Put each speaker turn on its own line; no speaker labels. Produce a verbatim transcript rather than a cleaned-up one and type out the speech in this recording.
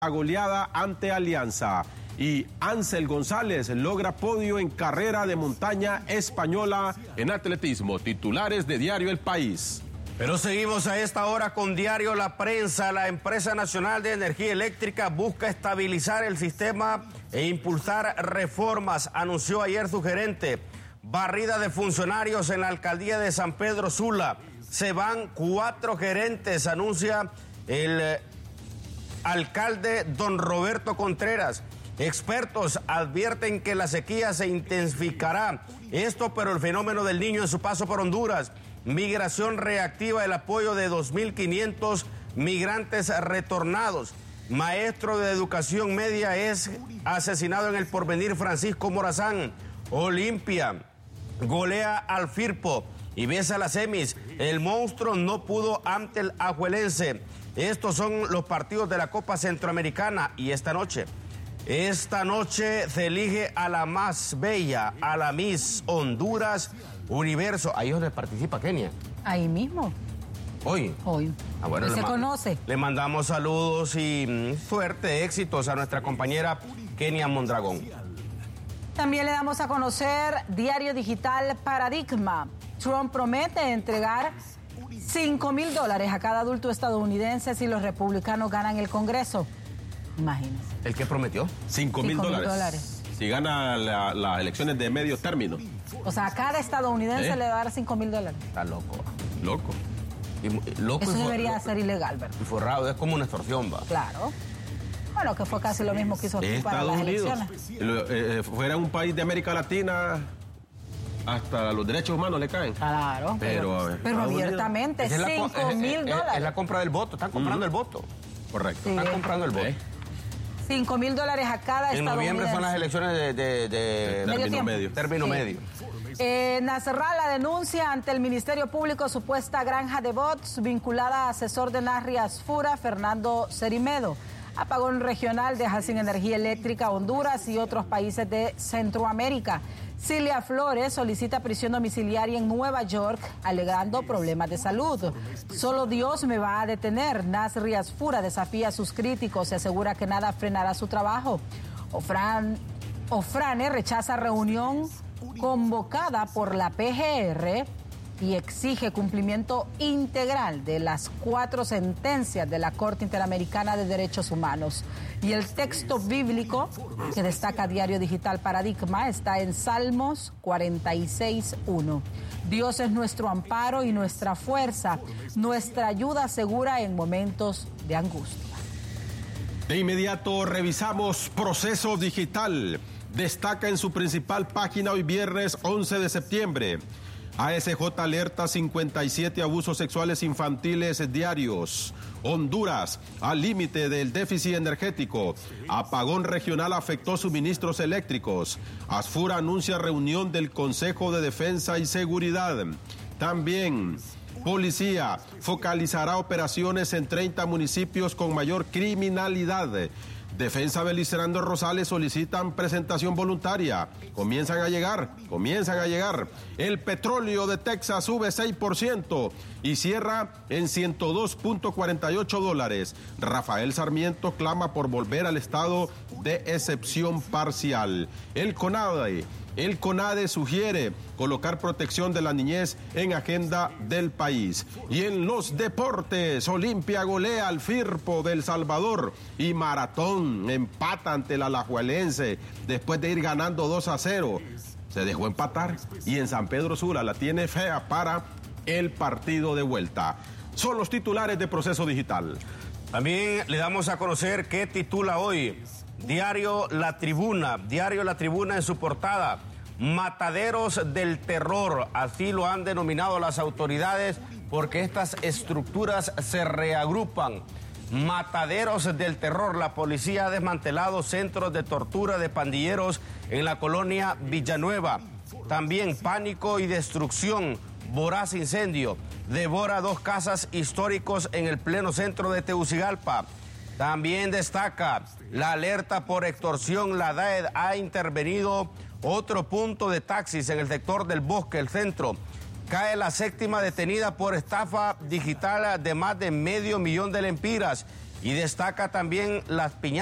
goleada ante Alianza. Y Ansel González logra podio en carrera de montaña española en atletismo. Titulares de Diario El País.
Pero seguimos a esta hora con Diario La Prensa. La empresa nacional de energía eléctrica busca estabilizar el sistema e impulsar reformas, anunció ayer su gerente. Barrida de funcionarios en la alcaldía de San Pedro Sula. Se van cuatro gerentes, anuncia el eh, alcalde don Roberto Contreras. Expertos advierten que la sequía se intensificará. Esto, pero el fenómeno del Niño en su paso por Honduras. Migración reactiva el apoyo de dos mil quinientos migrantes retornados. Maestro de educación media es asesinado en El Porvenir, Francisco Morazán. Olimpia golea al Firpo y besa las semis. El monstruo no pudo ante el Ajuelense. Estos son los partidos de la Copa Centroamericana. Y esta noche, esta noche se elige a la más bella, a la Miss Honduras Universo. Ahí es donde participa Kenia.
Ahí mismo.
Hoy.
Hoy.
Ah, bueno,
se conoce.
Le mandamos saludos y mm, suerte, éxitos a nuestra compañera Kenia Mondragón.
También le damos a conocer Diario Digital Paradigma. Trump promete entregar cinco mil dólares a cada adulto estadounidense si los republicanos ganan el Congreso. Imagínense.
¿El qué prometió?
cinco mil dólares.
dólares.
Si gana las la elecciones de medio término.
O sea, a cada estadounidense
¿Eh?
le va a dar cinco mil dólares.
Está loco.
Loco.
Y, loco
Eso
y
debería
for,
ser ilegal, ¿verdad?
Y forrado, es como una extorsión, va.
Claro. Bueno, que fue casi lo mismo que hizo para
Estados
las
Unidos.
elecciones.
Lo, eh, fuera un país de América Latina, hasta los derechos humanos le caen.
Claro.
Pero,
pero, pero abiertamente, cinco mil dólares.
Es la compra del voto, están comprando
Mm.
el voto.
Correcto.
Sí.
Están comprando el voto.
¿Eh?
cinco mil dólares a cada
En
estadounidense.
noviembre son las elecciones de, de, de
Medio
término
tiempo.
medio.
término
Sí.
medio.
Eh, Nasrallah denuncia ante el Ministerio Público supuesta granja de bots vinculada a asesor de Nasri Asfura, Fernando Cerimedo. Apagón regional deja sin energía eléctrica a Honduras y otros países de Centroamérica. Cilia Flores solicita prisión domiciliaria en Nueva York, alegando problemas de salud. Solo Dios me va a detener. Nasri Asfura desafía a sus críticos y asegura que nada frenará su trabajo. Ofran, Ofrane rechaza reunión convocada por la P G R y exige cumplimiento integral de las cuatro sentencias de la Corte Interamericana de Derechos Humanos. Y el texto bíblico que destaca Diario Digital Paradigma está en Salmos cuarenta y seis, uno. Dios es nuestro amparo y nuestra fuerza, nuestra ayuda segura en momentos de angustia.
De inmediato revisamos Proceso Digital. Destaca en su principal página hoy viernes once de septiembre. A S J alerta cincuenta y siete abusos sexuales infantiles diarios. Honduras, al límite del déficit energético. Apagón regional afectó suministros eléctricos. Asfura anuncia reunión del Consejo de Defensa y Seguridad. También, policía focalizará operaciones en treinta municipios con mayor criminalidad. Defensa Belicerando Rosales solicitan presentación voluntaria. Comienzan a llegar, comienzan a llegar. El petróleo de Texas sube seis por ciento y cierra en ciento dos punto cuarenta y ocho dólares. Rafael Sarmiento clama por volver al estado de excepción parcial. El CONADE. El CONADE sugiere colocar protección de la niñez en agenda del país. Y en los deportes, Olimpia golea al Firpo de El Salvador y Maratón empata ante el Alajuelense después de ir ganando dos a cero. Se dejó empatar y en San Pedro Sula la tiene fea para el partido de vuelta. Son los titulares de Proceso Digital.
También le damos a conocer qué titula hoy Diario La Tribuna. Diario La Tribuna en su portada. Mataderos del terror, así lo han denominado las autoridades porque estas estructuras se reagrupan. Mataderos del terror. La policía ha desmantelado centros de tortura de pandilleros en la colonia Villanueva. También pánico y destrucción. Voraz incendio. Devora dos casas históricos en el pleno centro de Tegucigalpa. También destaca la alerta por extorsión. La D A E D ha intervenido otro punto de taxis en el sector del Bosque, el centro. Cae la séptima detenida por estafa digital de más de medio millón de lempiras. y destaca también las piñatas.